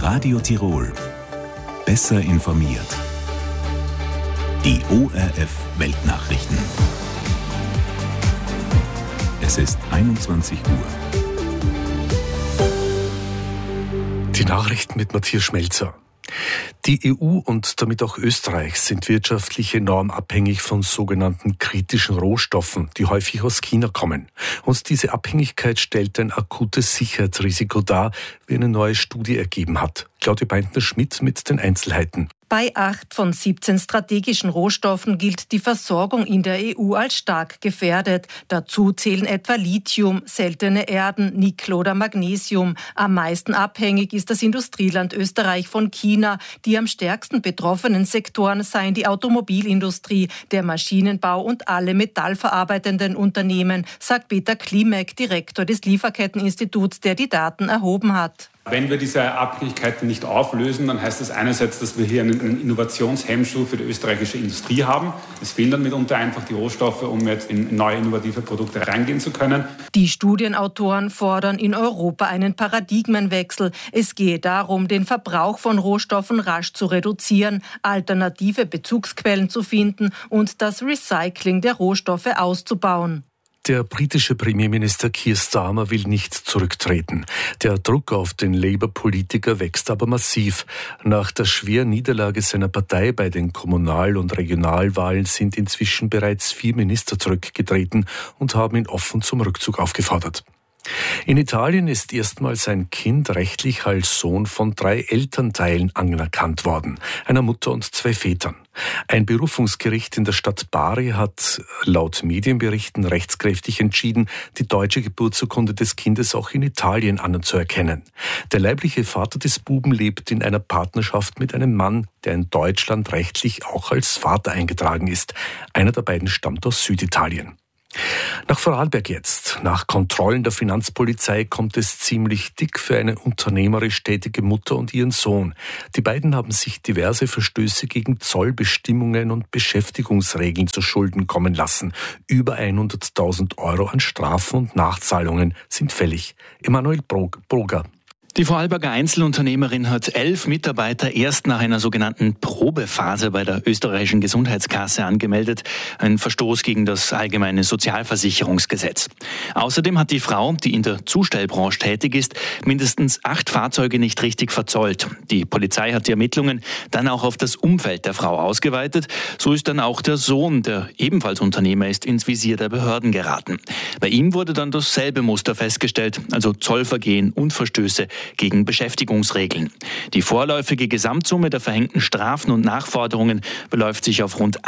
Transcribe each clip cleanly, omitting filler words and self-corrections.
Radio Tirol. Besser informiert. Die ORF Weltnachrichten. Es ist 21 Uhr. Die Nachrichten mit Matthias Schmelzer. Die EU und damit auch Österreich sind wirtschaftlich enorm abhängig von sogenannten kritischen Rohstoffen, die häufig aus China kommen. Und diese Abhängigkeit stellt ein akutes Sicherheitsrisiko dar, wie eine neue Studie ergeben hat. Claudia Beintner-Schmidt mit den Einzelheiten. Bei 8 von 17 strategischen Rohstoffen gilt die Versorgung in der EU als stark gefährdet. Dazu zählen etwa Lithium, seltene Erden, Nickel oder Magnesium. Am meisten abhängig ist das Industrieland Österreich von China. Die am stärksten betroffenen Sektoren seien die Automobilindustrie, der Maschinenbau und alle metallverarbeitenden Unternehmen, sagt Peter Klimek, Direktor des Lieferketteninstituts, der die Daten erhoben hat. Wenn wir diese Abhängigkeiten nicht auflösen, dann heißt das einerseits, dass wir hier einen Innovationshemmschuh für die österreichische Industrie haben. Es fehlen dann mitunter einfach die Rohstoffe, um jetzt in neue innovative Produkte reingehen zu können. Die Studienautoren fordern in Europa einen Paradigmenwechsel. Es gehe darum, den Verbrauch von Rohstoffen rasch zu reduzieren, alternative Bezugsquellen zu finden und das Recycling der Rohstoffe auszubauen. Der britische Premierminister Keir Starmer will nicht zurücktreten. Der Druck auf den Labour-Politiker wächst aber massiv. Nach der schweren Niederlage seiner Partei bei den Kommunal- und Regionalwahlen sind inzwischen bereits 4 Minister zurückgetreten und haben ihn offen zum Rückzug aufgefordert. In Italien ist erstmals ein Kind rechtlich als Sohn von 3 Elternteilen anerkannt worden, einer Mutter und 2 Vätern. Ein Berufungsgericht in der Stadt Bari hat laut Medienberichten rechtskräftig entschieden, die deutsche Geburtsurkunde des Kindes auch in Italien anzuerkennen. Der leibliche Vater des Buben lebt in einer Partnerschaft mit einem Mann, der in Deutschland rechtlich auch als Vater eingetragen ist. Einer der beiden stammt aus Süditalien. Nach Vorarlberg jetzt. Nach Kontrollen der Finanzpolizei kommt es ziemlich dick für eine unternehmerisch tätige Mutter und ihren Sohn. Die beiden haben sich diverse Verstöße gegen Zollbestimmungen und Beschäftigungsregeln zu Schulden kommen lassen. Über 100.000 Euro an Strafen und Nachzahlungen sind fällig. Emanuel Broger. Die Vorarlberger Einzelunternehmerin hat 11 Mitarbeiter erst nach einer sogenannten Probephase bei der österreichischen Gesundheitskasse angemeldet. Ein Verstoß gegen das allgemeine Sozialversicherungsgesetz. Außerdem hat die Frau, die in der Zustellbranche tätig ist, mindestens 8 Fahrzeuge nicht richtig verzollt. Die Polizei hat die Ermittlungen dann auch auf das Umfeld der Frau ausgeweitet. So ist dann auch der Sohn, der ebenfalls Unternehmer ist, ins Visier der Behörden geraten. Bei ihm wurde dann dasselbe Muster festgestellt, also Zollvergehen und Verstöße gegen Beschäftigungsregeln. Die vorläufige Gesamtsumme der verhängten Strafen und Nachforderungen beläuft sich auf rund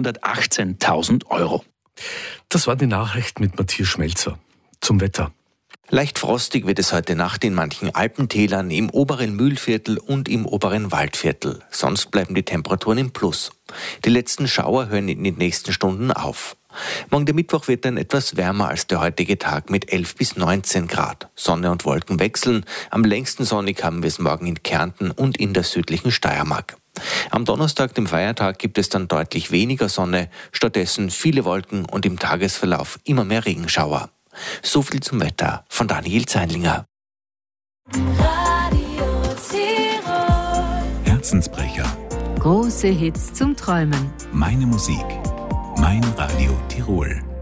118.000 Euro. Das war die Nachricht mit Matthias Schmelzer. Zum Wetter. Leicht frostig wird es heute Nacht in manchen Alpentälern, im oberen Mühlviertel und im oberen Waldviertel. Sonst bleiben die Temperaturen im Plus. Die letzten Schauer hören in den nächsten Stunden auf. Morgen der Mittwoch wird dann etwas wärmer als der heutige Tag mit 11 bis 19 Grad. Sonne und Wolken wechseln. Am längsten sonnig haben wir es morgen in Kärnten und in der südlichen Steiermark. Am Donnerstag, dem Feiertag, gibt es dann deutlich weniger Sonne, stattdessen viele Wolken und im Tagesverlauf immer mehr Regenschauer. So viel zum Wetter von Daniel Zeinlinger. Radio Tirol. Herzensbrecher. Große Hits zum Träumen. Meine Musik. Mein Radio Tirol.